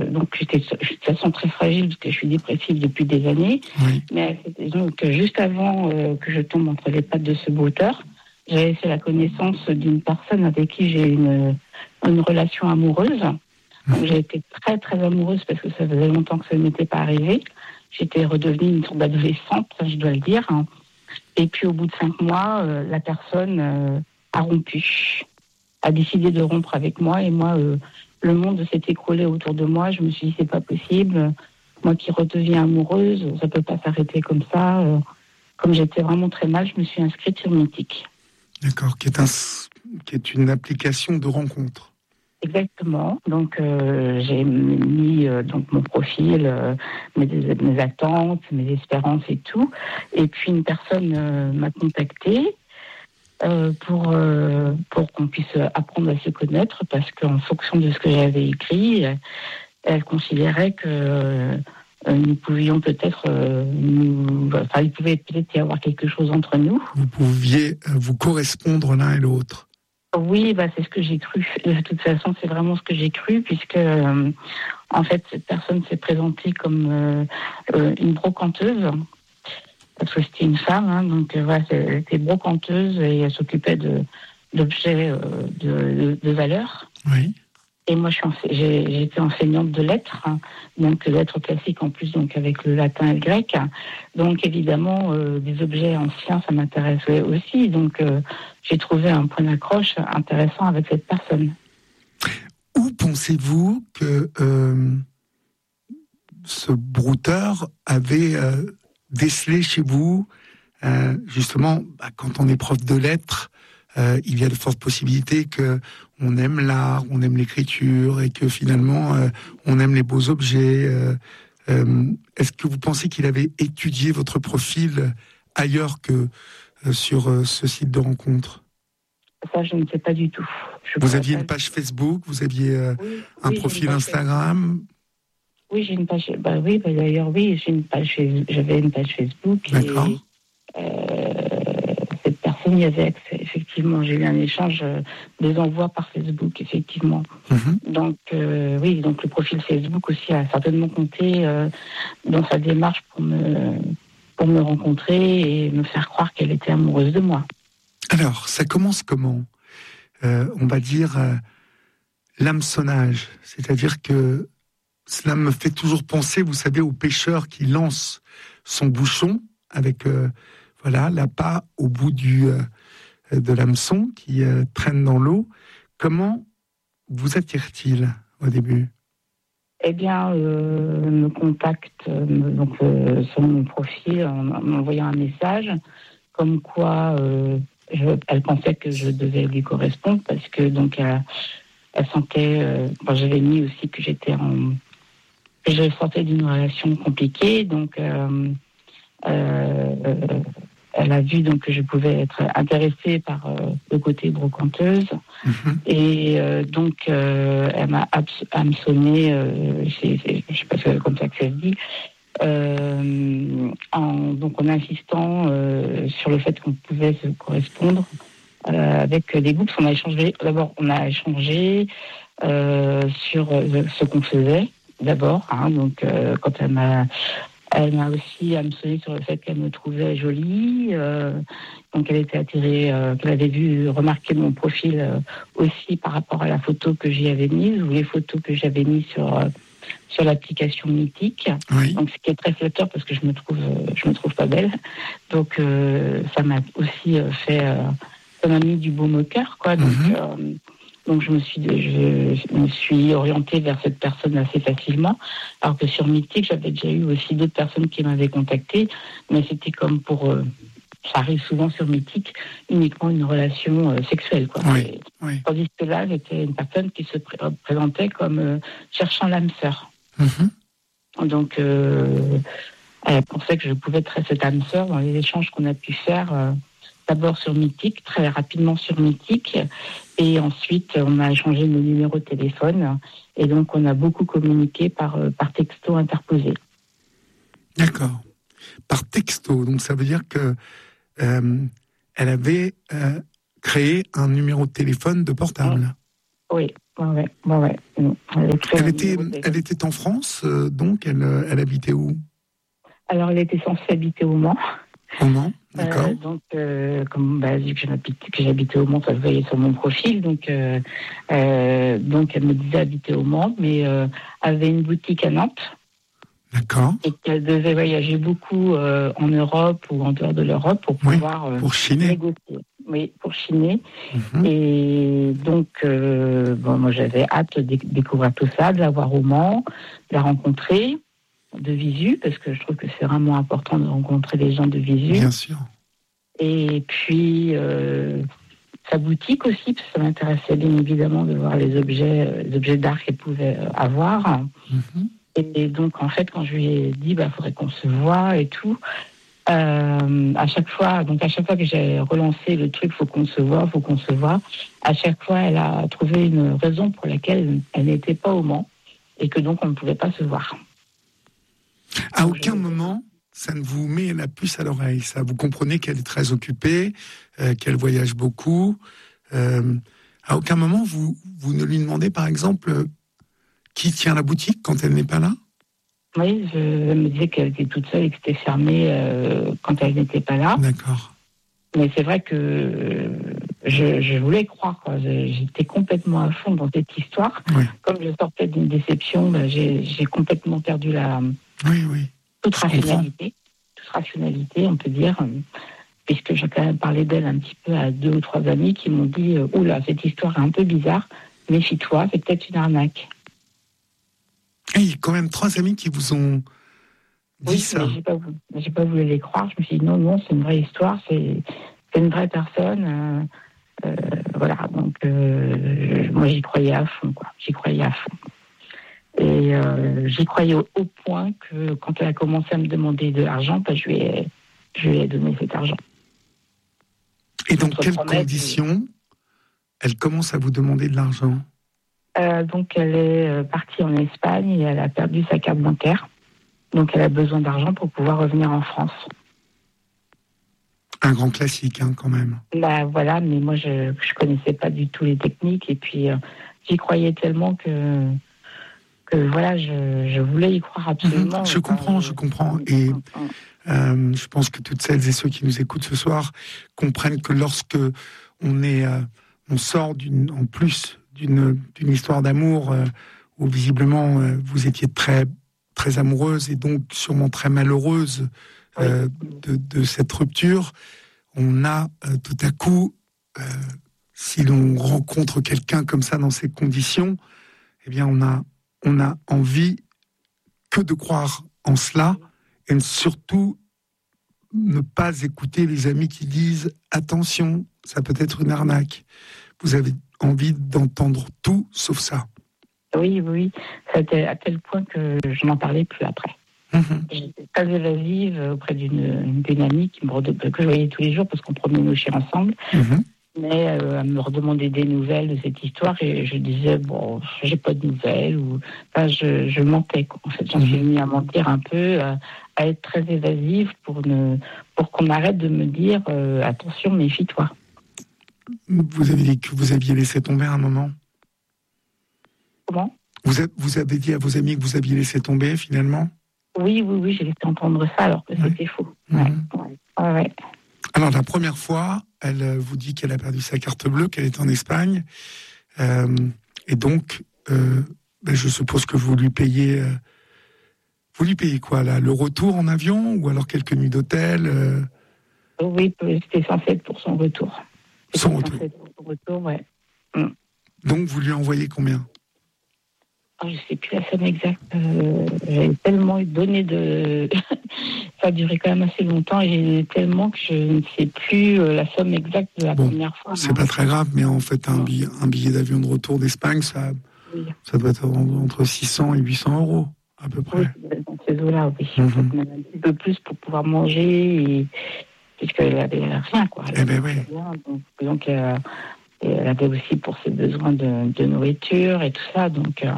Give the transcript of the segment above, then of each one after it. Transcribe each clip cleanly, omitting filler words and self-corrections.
donc je suis de toute façon très fragile parce que je suis dépressive depuis des années. Oui. Mais donc juste avant que je tombe entre les pattes de ce brouteur, j'avais fait la connaissance d'une personne avec qui j'ai une relation amoureuse. Donc j'ai été très très amoureuse parce que ça faisait longtemps que ça ne m'était pas arrivé. J'étais redevenue une sorte d'adolescente, je dois le dire. Et puis au bout de 5 mois, la personne a rompu, a décidé de rompre avec moi. Et moi, le monde s'est écroulé autour de moi. Je me suis dit, c'est pas possible. Moi qui redeviens amoureuse, ça peut pas s'arrêter comme ça. Comme j'étais vraiment très mal, je me suis inscrite sur Mythique. D'accord, qui est une application de rencontre. Exactement. Donc j'ai mis donc mon profil, mes attentes, mes espérances et tout. Et puis une personne m'a contactée pour qu'on puisse apprendre à se connaître, parce qu'en fonction de ce que j'avais écrit, elle considérait que nous pouvions peut-être, il pouvait peut-être y avoir quelque chose entre nous. Vous pouviez vous correspondre l'un et l'autre. Oui, c'est ce que j'ai cru. De toute façon, c'est vraiment ce que j'ai cru, puisque en fait, cette personne s'est présentée comme une brocanteuse, parce que c'était une femme, donc voilà, elle était brocanteuse et elle s'occupait d'objets de valeur. Oui. Et moi, j'étais enseignante de lettres, donc lettres classiques en plus, donc avec le latin et le grec. Donc évidemment, des objets anciens, ça m'intéressait aussi. Donc j'ai trouvé un point d'accroche intéressant avec cette personne. Où pensez-vous que ce brouteur avait décelé chez vous, justement, quand on est prof de lettres, il y a de fortes possibilités que on aime l'art, on aime l'écriture et que finalement on aime les beaux objets. Est-ce que vous pensez qu'il avait étudié votre profil ailleurs que sur ce site de rencontre? Ça, je ne sais pas du tout. Vous aviez une page Facebook, vous aviez un profil Instagram. Oui, j'ai une page. D'ailleurs, oui, j'avais une page Facebook. D'accord. Et cette personne y avait accès. Effectivement, j'ai eu un échange des envois par Facebook, effectivement. Mm-hmm. Donc, oui, donc le profil Facebook aussi a certainement compté dans sa démarche pour me rencontrer et me faire croire qu'elle était amoureuse de moi. Alors, ça commence comment ? On va dire l'hameçonnage, c'est-à-dire que cela me fait toujours penser, vous savez, au pêcheur qui lance son bouchon avec l'appât au bout de l'hameçon qui traîne dans l'eau. Comment vous attire-t-il au début ? Eh bien, me contacte sur mon profil en m'envoyant un message comme quoi elle pensait que je devais lui correspondre, parce que donc elle sentait, j'avais mis aussi que je sortais d'une relation compliquée, donc elle a vu donc que je pouvais être intéressée par le côté brocanteuse. Mm-hmm. Et donc elle m'a hameçonné, je sais pas si c'est comme ça que ça se dit, en insistant sur le fait qu'on pouvait se correspondre avec des groupes. On a échangé sur ce qu'on faisait d'abord, donc quand elle m'a aussi hameçonné sur le fait qu'elle me trouvait jolie, donc elle était attirée, qu'elle avait remarqué mon profil aussi par rapport à la photo que j'y avais mise, ou les photos que j'avais mises sur l'application Mythique. Oui. Donc, ce qui est très flatteur parce que je me trouve pas belle. Donc, ça m'a aussi ça m'a mis du baume au cœur, quoi. Donc, donc je me suis orientée vers cette personne assez facilement. Alors que sur Mythique, j'avais déjà eu aussi d'autres personnes qui m'avaient contactée, mais c'était comme pour ça arrive souvent sur Mythique, uniquement une relation sexuelle, quoi. Oui, oui. Tandis que là, j'étais une personne qui se présentait comme cherchant l'âme sœur. Mm-hmm. Donc, elle pensait que je pouvais être cette âme sœur dans les échanges qu'on a pu faire, d'abord sur Mythique, très rapidement sur Mythique, et ensuite on a échangé nos numéros de téléphone, et donc on a beaucoup communiqué par texto interposé. D'accord. Par texto, donc ça veut dire que elle avait créé un numéro de téléphone de portable. Oui, ouais. Elle était en France, donc elle habitait où? Alors, elle était censée habiter au Mans. Au Mans, d'accord. Comme vu que j'habitais au Mans, ça se voyait sur mon profil, donc elle me disait habiter au Mans, mais avait une boutique à Nantes. D'accord. Et qu'elle devait voyager beaucoup en Europe ou en dehors de l'Europe pour pouvoir pour chiner. Négocier. Oui, pour chiner. Et donc, moi j'avais hâte de découvrir tout ça, de la voir au Mans, de la rencontrer de visu, parce que je trouve que c'est vraiment important de rencontrer des gens de visu. Bien sûr. Et puis, sa boutique aussi, parce que ça m'intéressait bien évidemment de voir les objets d'art qu'elle pouvait avoir. Et donc, en fait, quand je lui ai dit, faudrait qu'on se voit et tout, à chaque fois que j'ai relancé le truc, faut qu'on se voit, à chaque fois, elle a trouvé une raison pour laquelle elle n'était pas au Mans et que donc on ne pouvait pas se voir. À aucun moment, ça ne vous met la puce à l'oreille, ça. Vous comprenez qu'elle est très occupée, qu'elle voyage beaucoup. À aucun moment, vous ne lui demandez, par exemple, qui tient la boutique quand elle n'est pas là? Oui, elle me disait qu'elle était toute seule et que c'était fermé quand elle n'était pas là. D'accord. Mais c'est vrai que je voulais croire, quoi. J'étais complètement à fond dans cette histoire. Oui. Comme je sortais d'une déception, j'ai complètement perdu toute rationalité, on peut dire, puisque j'ai quand même parlé d'elle un petit peu à 2 ou 3 amis qui m'ont dit « Oula, cette histoire est un peu bizarre, méfie-toi, c'est peut-être une arnaque ». Et il y a quand même 3 amis qui vous ont dit ça. Mais j'ai pas voulu les croire. Je me suis dit non, c'est une vraie histoire, c'est une vraie personne. Voilà, donc moi j'y croyais à fond, quoi. J'y croyais à fond. Et j'y croyais au point que quand elle a commencé à me demander de l'argent, je lui ai donné cet argent. Et dans quelles conditions elle commence à vous demander de l'argent? Donc elle est partie en Espagne et elle a perdu sa carte bancaire. Donc elle a besoin d'argent pour pouvoir revenir en France. Un grand classique, quand même. Voilà, mais moi je connaissais pas du tout les techniques et puis j'y croyais tellement que voilà, je voulais y croire absolument. Je comprends. Et je pense que toutes celles et ceux qui nous écoutent ce soir comprennent que lorsque on sort en plus d'une histoire d'amour où visiblement vous étiez très très amoureuse et donc sûrement très malheureuse de cette rupture, on a tout à coup, si l'on rencontre quelqu'un comme ça dans ces conditions, eh bien on a envie que de croire en cela et surtout ne pas écouter les amis qui disent attention, ça peut être une arnaque. Vous avez envie d'entendre tout sauf ça. Oui. C'était à tel point que je n'en parlais plus après. J'étais très évasive auprès d'une amie que je voyais tous les jours parce qu'on promenait nos chiens ensemble. Mais elle me redemandait des nouvelles de cette histoire et je disais j'ai pas de nouvelles je mentais, quoi. En fait, j'en suis venue à mentir un peu, à être très évasive pour qu'on arrête de me dire attention, méfie-toi. Vous avez dit que vous aviez laissé tomber à un moment. Comment? Vous avez dit à vos amis que vous aviez laissé tomber finalement? Oui, j'ai laissé entendre ça alors que c'était faux. Ouais. Alors la première fois, elle vous dit qu'elle a perdu sa carte bleue, qu'elle est en Espagne, et donc je suppose que vous lui payez. Vous lui payez quoi là? Le retour en avion ou alors quelques nuits d'hôtel? Oui, c'était censé être pour son retour. Son retour, ouais. Donc vous lui envoyez combien? Je ne sais plus la somme exacte. J'ai tellement donné ça a duré quand même assez longtemps et j'ai tellement que je ne sais plus la somme exacte de la première fois. C'est pas très grave, mais en fait, un billet d'avion de retour d'Espagne, ça doit être entre 600 et 800 euros, à peu près. Oui, dans ces eaux-là, oui. Même un petit peu plus pour pouvoir manger, puisqu'elle n'avait rien, quoi. Donc, elle avait aussi pour ses besoins de nourriture et tout ça,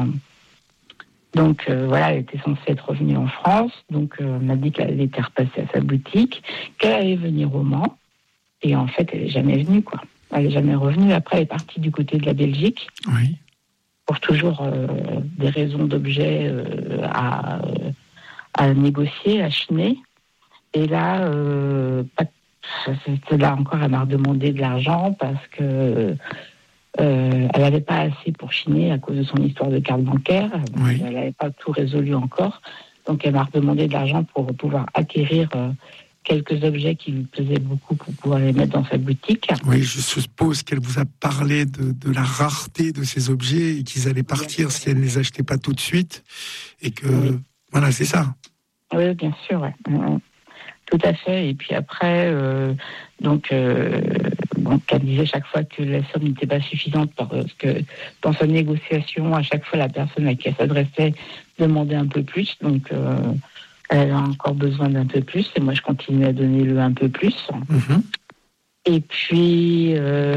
donc voilà, elle était censée être revenue en France. Donc elle m'a dit qu'elle était repassée à sa boutique, qu'elle allait venir au Mans. Et en fait, elle n'est jamais venue, quoi. Elle n'est jamais revenue. Après, elle est partie du côté de la Belgique. Oui. Pour toujours des raisons d'objet à négocier, à chiner. Et là, là encore, elle m'a redemandé de l'argent parce que elle n'avait pas assez pour chiner à cause de son histoire de carte bancaire. Oui. Elle n'avait pas tout résolu encore. Donc, elle m'a redemandé de l'argent pour pouvoir acquérir quelques objets qui lui plaisaient beaucoup pour pouvoir les mettre dans sa boutique. Oui, je suppose qu'elle vous a parlé de la rareté de ces objets et qu'ils allaient partir si elle ne les achetait pas tout de suite. Et que, voilà, c'est ça. Oui, bien sûr, ouais. Tout à fait. Et puis après, donc, elle disait chaque fois que la somme n'était pas suffisante parce que dans sa négociation, à chaque fois, la personne à qui elle s'adressait demandait un peu plus. Donc, elle a encore besoin d'un peu plus. Et moi, je continue à donner le un peu plus. Mm-hmm. Et puis,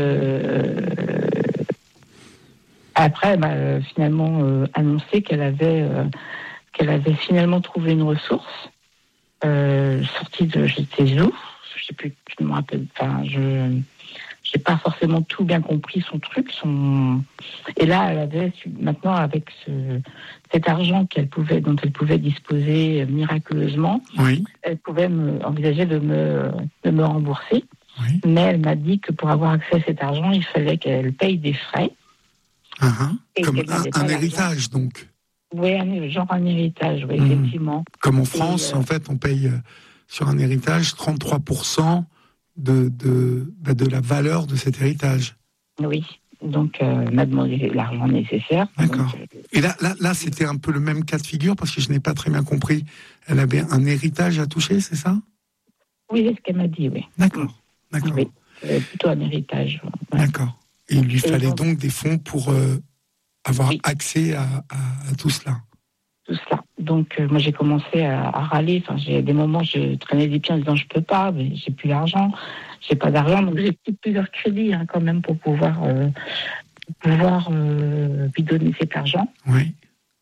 après, elle m'a finalement annoncé qu'elle avait finalement trouvé une ressource. Sortie de je sais où, je sais plus, je me rappelle, enfin, j'ai pas forcément tout bien compris son truc, et là, elle avait maintenant avec cet argent dont elle pouvait disposer miraculeusement, oui. Elle pouvait envisager de me rembourser, oui. Mais elle m'a dit que pour avoir accès à cet argent, il fallait qu'elle paye des frais. Comme un héritage, donc. Oui, genre un héritage, oui, effectivement. Comme en France, en fait, on paye sur un héritage 33% de la valeur de cet héritage. Oui, donc elle m'a demandé l'argent nécessaire. D'accord. Donc, et là, c'était un peu le même cas de figure, parce que je n'ai pas très bien compris. Elle avait un héritage à toucher, c'est ça ? Oui, c'est ce qu'elle m'a dit, oui. D'accord. Oui, plutôt un héritage. Ouais. D'accord. Et il lui fallait donc des fonds pour avoir accès à tout cela. Tout cela. Donc, moi, j'ai commencé à râler. Enfin, j'ai des moments, je traînais des pieds en disant je peux pas, mais j'ai plus d'argent, j'ai pas d'argent. Donc, j'ai pris plusieurs crédits quand même pour pouvoir lui donner cet argent. Oui.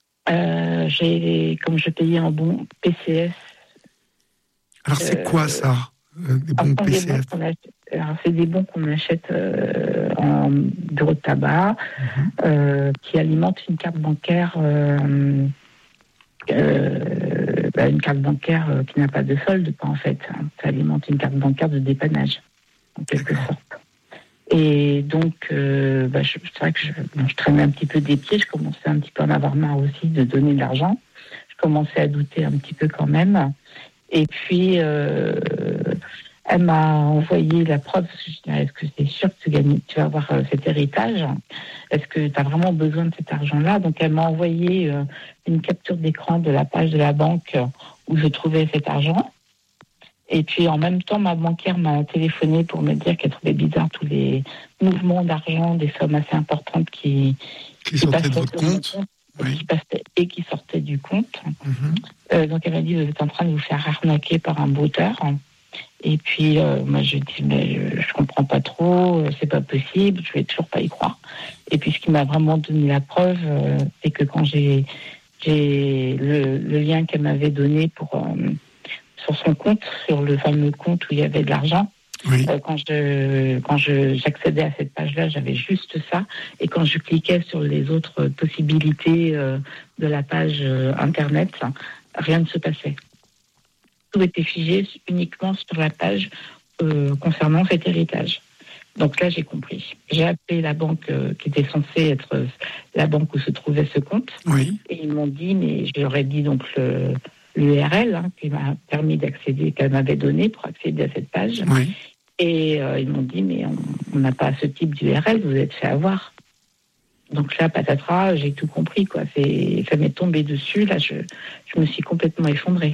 Comme je payais en bon PCF. Alors, c'est quoi ça, des bons PCF ? C'est des bons qu'on achète en bureau de tabac, qui alimentent une carte bancaire. Une carte bancaire qui n'a pas de solde, en fait. Ça alimente une carte bancaire de dépannage, en quelque sorte. Et donc, c'est vrai que je traînais un petit peu des pieds, je commençais un petit peu à en avoir marre aussi de donner de l'argent. Je commençais à douter un petit peu quand même. Et puis, elle m'a envoyé la preuve. Je dis, est-ce que c'est sûr que tu vas avoir cet héritage ? Est-ce que tu as vraiment besoin de cet argent-là ? Donc, elle m'a envoyé une capture d'écran de la page de la banque où je trouvais cet argent. Et puis, en même temps, ma banquière m'a téléphoné pour me dire qu'elle trouvait bizarre tous les mouvements d'argent, des sommes assez importantes qui sortaient de votre compte. Et qui sortaient du compte. Donc, elle m'a dit, vous êtes en train de vous faire arnaquer par un brouteur. Et puis, moi, je dis, mais je comprends pas trop, c'est pas possible, je vais toujours pas y croire. Et puis, ce qui m'a vraiment donné la preuve, c'est que quand j'ai le lien qu'elle m'avait donné sur son compte, sur le fameux compte où il y avait de l'argent, quand j'accédais à cette page-là, j'avais juste ça. Et quand je cliquais sur les autres possibilités de la page Internet, rien ne se passait. Tout était figé uniquement sur la page concernant cet héritage. Donc là, j'ai compris. J'ai appelé la banque qui était censée être la banque où se trouvait ce compte. Et ils m'ont dit, mais je leur ai dit donc l'URL qui m'a permis d'accéder, qu'elle m'avait donné pour accéder à cette page. Et ils m'ont dit, mais on n'a pas ce type d'URL, vous êtes fait avoir. Donc là, patatras, j'ai tout compris, quoi. Ça m'est tombé dessus. Là, je me suis complètement effondrée.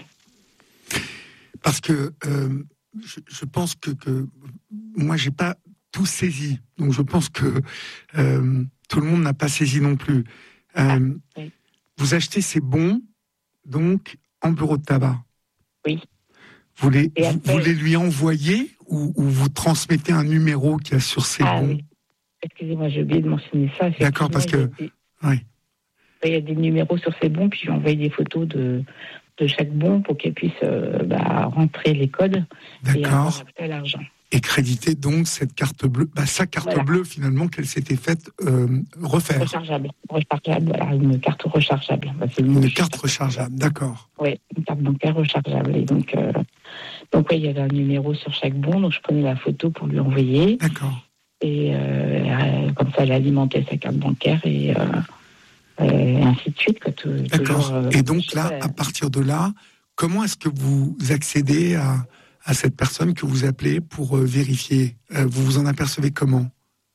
Parce que je pense que moi, j'ai pas tout saisi. Donc, je pense que tout le monde n'a pas saisi non plus. Vous achetez ces bons, donc, en bureau de tabac. Oui. Vous les lui envoyez ou vous transmettez un numéro qu'il y a sur ces bons ? Oui. Excusez-moi, j'ai oublié de mentionner ça. D'accord, parce que... Il y a des numéros sur ces bons, puis j'ai envoyé des photos de chaque bon pour qu'elle puisse rentrer les codes et avoir accès à l'argent. Et créditer donc cette carte bleue, sa carte bleue finalement qu'elle s'était faite refaire. Rechargeable, voilà, une carte rechargeable. Une carte rechargeable, d'accord. Oui, une carte bancaire rechargeable. Et donc il y avait un numéro sur chaque bon, donc je prenais la photo pour lui envoyer. D'accord. Et comme ça, elle alimentait sa carte bancaire et ainsi de suite. D'accord. Et donc là, à partir de là, comment est-ce que vous accédez à cette personne que vous appelez pour vérifier? Vous vous en apercevez comment?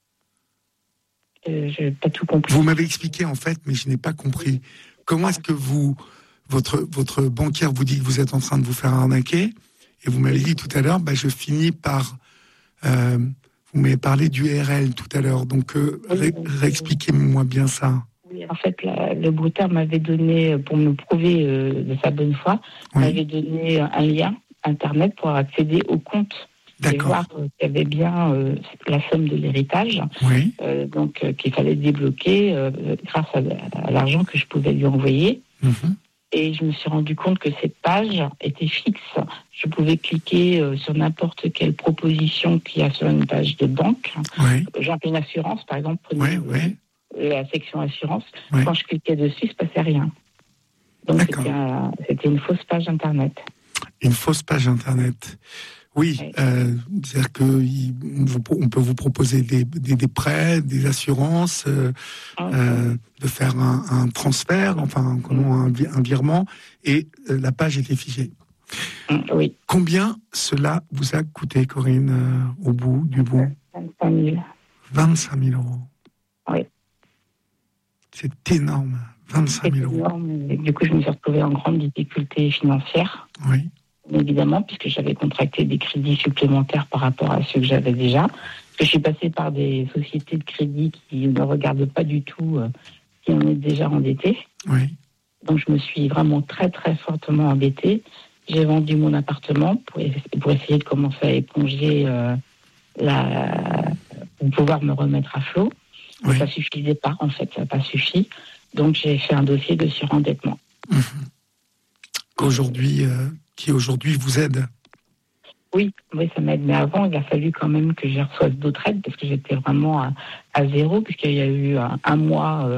Je n'ai pas tout compris. Vous m'avez expliqué en fait, mais je n'ai pas compris. Comment est-ce que votre banquière vous dit que vous êtes en train de vous faire arnaquer? Et vous m'avez dit tout à l'heure, je finis par... vous m'avez parlé du RL tout à l'heure, donc réexpliquez-moi bien ça. Oui, en fait, le brouteur m'avait donné, pour me prouver de sa bonne foi, m'avait donné un lien Internet pour accéder au compte. Et voir qu'il y avait bien la somme de l'héritage, donc qu'il fallait débloquer grâce à l'argent que je pouvais lui envoyer. Et je me suis rendu compte que cette page était fixe. Je pouvais cliquer sur n'importe quelle proposition qu'il y a sur une page de banque. Genre une assurance, par exemple, prenez la section assurance. Quand je cliquais dessus, il ne se passait rien. Donc c'était une fausse page Internet. Une fausse page Internet. Oui, c'est-à-dire qu'on peut vous proposer des prêts, des assurances, de faire un transfert, un virement, et la page était figée. Oui. Combien cela vous a coûté, Corinne, au bout du bout? 25 000. 25 000 euros. Oui. C'est énorme, 25 000 euros. Énorme. Et du coup, je me suis retrouvée en grande difficulté financière. Oui. Évidemment, puisque j'avais contracté des crédits supplémentaires par rapport à ceux que j'avais déjà. Parce que je suis passée par des sociétés de crédit qui ne regardent pas du tout si on est déjà endetté. Oui. Donc je me suis vraiment très très fortement endettée. J'ai vendu mon appartement pour essayer de commencer à éponger pour pouvoir me remettre à flot. Mais ça suffisait pas, en fait, ça n'a pas suffi. Donc j'ai fait un dossier de surendettement. Qui aujourd'hui vous aide? Oui, ça m'aide. Mais avant, il a fallu quand même que je reçoive d'autres aides parce que j'étais vraiment à zéro, puisqu'il y a eu un mois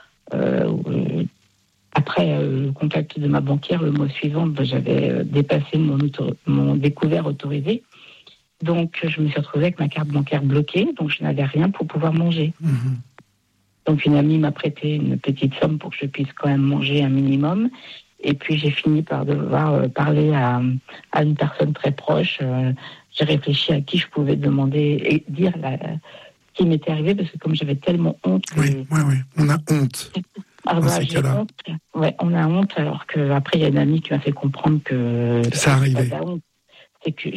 après le contact de ma banquière. Le mois suivant, j'avais dépassé mon découvert autorisé. Donc, je me suis retrouvée avec ma carte bancaire bloquée, donc je n'avais rien pour pouvoir manger. Donc, une amie m'a prêté une petite somme pour que je puisse quand même manger un minimum. Et puis, j'ai fini par devoir parler à une personne très proche. J'ai réfléchi à qui je pouvais demander et dire ce qui m'était arrivé, parce que comme j'avais tellement honte... Oui, on a honte. Dans ces cas-là. On a honte, alors qu'après, il y a une amie qui m'a fait comprendre que... Ça arrivait. C'est que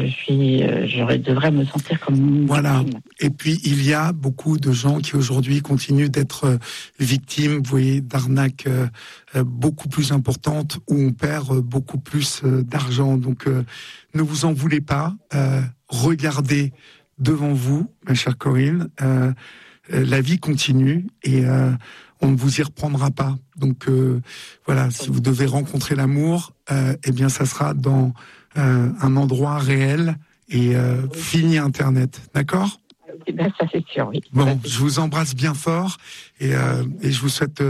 je devrais me sentir comme une victime. Et puis, il y a beaucoup de gens qui aujourd'hui continuent d'être victimes, vous voyez, d'arnaques beaucoup plus importantes, où on perd beaucoup plus d'argent. Donc, ne vous en voulez pas. Regardez devant vous, ma chère Corinne. La vie continue et on ne vous y reprendra pas. Donc, si vous devez rencontrer l'amour, ça sera dans... un endroit réel et fini Internet, d'accord? Ça c'est sûr, oui. Bon, je vous embrasse bien fort et je vous souhaite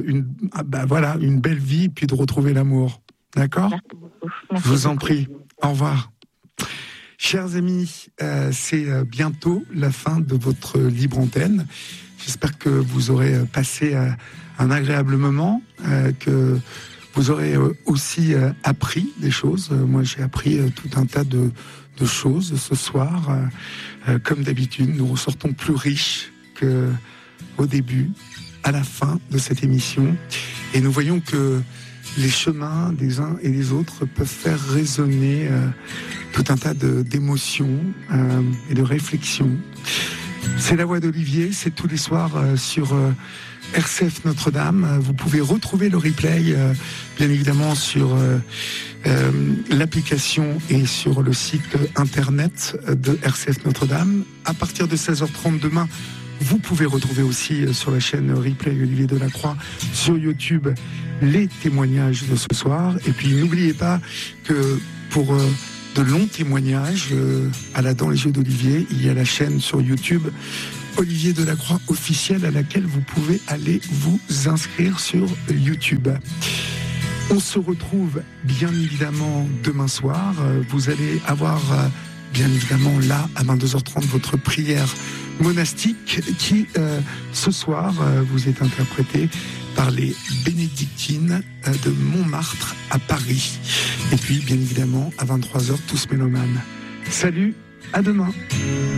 une belle vie, puis de retrouver l'amour, d'accord? Merci beaucoup. Je vous en prie. Au revoir. Chers amis, c'est bientôt la fin de votre libre antenne. J'espère que vous aurez passé un agréable moment, que vous aurez aussi appris des choses. Moi, j'ai appris tout un tas de choses ce soir. Comme d'habitude, nous ressortons plus riches qu'au début, à la fin de cette émission. Et nous voyons que les chemins des uns et des autres peuvent faire résonner tout un tas d'émotions et de réflexions. C'est la voix d'Olivier, c'est tous les soirs sur... RCF Notre-Dame. Vous pouvez retrouver le replay, bien évidemment, sur l'application et sur le site internet de RCF Notre-Dame. À partir de 16h30 demain, vous pouvez retrouver aussi sur la chaîne replay Olivier Delacroix sur YouTube les témoignages de ce soir. Et puis n'oubliez pas que pour de longs témoignages à la Dans les yeux d'Olivier. Il y a la chaîne sur YouTube Olivier Delacroix officiel à laquelle vous pouvez aller vous inscrire sur YouTube. On se retrouve bien évidemment demain soir. Vous allez avoir bien évidemment là à 22h30 votre prière monastique qui ce soir vous est interprétée par les bénédictines de Montmartre à Paris. Et puis bien évidemment à 23h tous mélomanes. Salut, à demain.